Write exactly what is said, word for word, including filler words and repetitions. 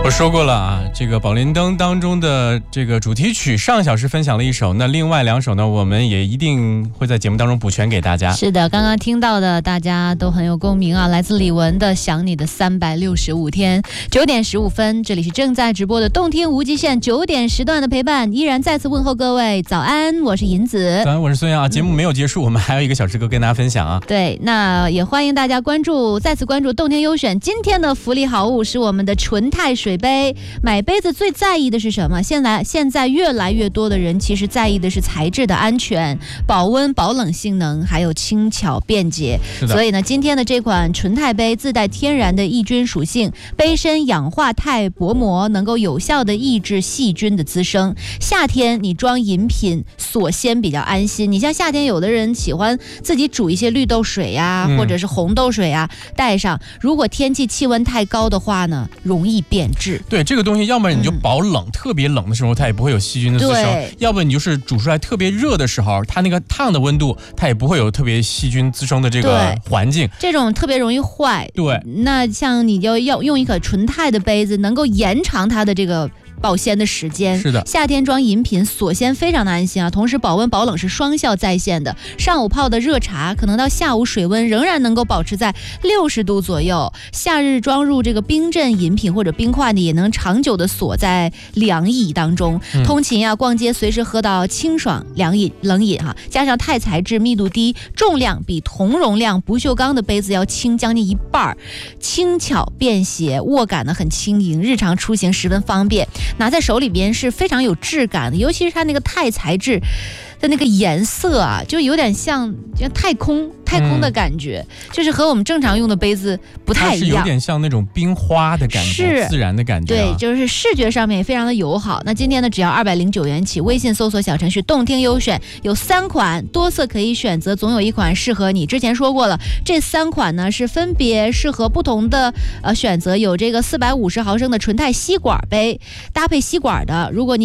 我说过了啊，这个宝莲灯当中的这个主题曲上小时分享了一首，那另外两首呢，我们也一定会在节目当中补全给大家。 是的，刚刚听到的大家都很有共鸣啊，来自李玟的《想你的三百六十五天》。九点十五分，这里是正在直播的动听无极限，九点时段的陪伴，依然再次问候各位早安，我是银子。 早安，我是孙阳啊。节目没有结束，我们还有一个小时歌跟大家分享啊。 对，那也欢迎大家关注，再次关注动听优选。今天的福利好物是我们的纯钛水杯。买杯子最在意的是什么？现在现在越来越多的人其实在意的是材质的安全、保温保冷性能，还有轻巧便捷。所以呢，今天的这款纯钛杯自带天然的抑菌属性，杯身氧化钛薄膜能够有效的抑制细菌的滋生。夏天你装饮品锁鲜比较安心。你像夏天有的人喜欢自己煮一些绿豆水呀、啊，或者是红豆水啊，带上。如果天气气温太高的话呢，容易变质。 对，这个东西要不然你就保冷、嗯、特别冷的时候它也不会有细菌的滋生，要不然你就是煮出来特别热的时候，它那个烫的温度它也不会有特别细菌滋生的这个环境， 这种特别容易坏。 对， 那像你就要用一个纯钛的杯子，能够延长它的这个保鲜的时间。 是的， 夏天装饮品锁鲜非常的安心啊，同时保温保冷是双效在线的。上午泡的热茶，可能到下午水温仍然能够保持在六十度左右。夏日装入这个冰镇饮品或者冰块呢，也能长久的锁在凉饮当中。嗯、通勤啊、逛街随时喝到清爽凉饮冷饮哈、啊，加上钛材质密度低，重量比同容量不锈钢的杯子要轻将近一半，轻巧便携，握感呢很轻盈，日常出行十分方便。拿在手里边是非常有质感的，尤其是它那个钛材质的那个颜色啊，就有点像太空太空的感觉、嗯、就是和我们正常用的杯子不太一样， 它是有点像那种冰花的感觉，自然的感觉、啊、 对，就是视觉上面也非常的友好。那今天呢，只要二百零九元起，微信搜索小程序动听优选，有三款多色可以选择，总有一款适合你。之前说过了，这三款呢是分别适合不同的呃选择，有这个四百五十毫升的纯钛吸管杯，搭配吸管的，如果你